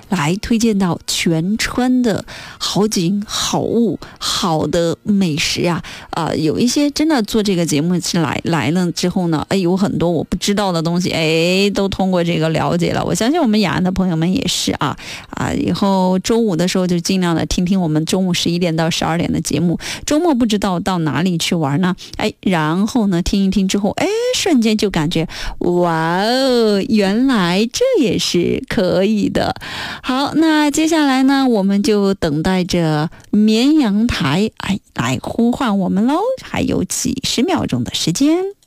来推荐到全川的好景、好物、好的美食啊！有一些真的做这个节目是来了之后呢，有很多我不知道的东西，都通过这个了解了。我相信我们雅安的朋友们也是以后周五的时候就尽量的听听我们中午11点到12点的节目。周末不知道到哪里去玩呢？然后呢听一听之后，瞬间就感觉哇哦，原来这也是可以的。好，那接下来呢，我们就等待着绵阳台来呼唤我们喽，还有几十秒钟的时间。